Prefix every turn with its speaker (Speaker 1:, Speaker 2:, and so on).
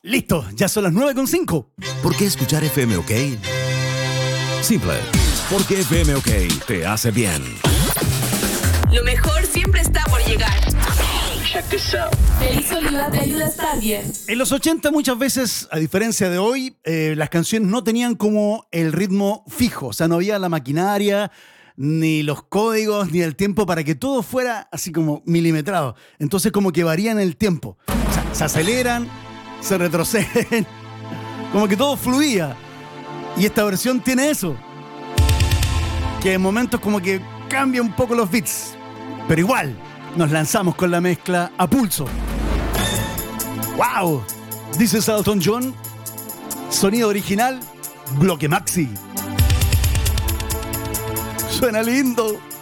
Speaker 1: Listo, ya son las 9:05.
Speaker 2: ¿Por qué escuchar FM OK? Simple. Porque FM OK te hace bien.
Speaker 3: Lo mejor siempre está por llegar.
Speaker 4: Check this out.
Speaker 3: Feliz Oliva te ayuda a estar bien.
Speaker 1: En los 80 muchas veces, a diferencia de hoy, las canciones no tenían como el ritmo fijo. O sea, no había la maquinaria, ni los códigos, ni el tiempo para que todo fuera así como milimetrado. Entonces como que varían el tiempo. O sea, se aceleran, se retroceden. Como que todo fluía. Y esta versión tiene eso. Que en momentos como que cambia un poco los beats. Pero igual, nos lanzamos con la mezcla a pulso. ¡Wow! Dice Elton John. Sonido original, bloque maxi. Suena lindo.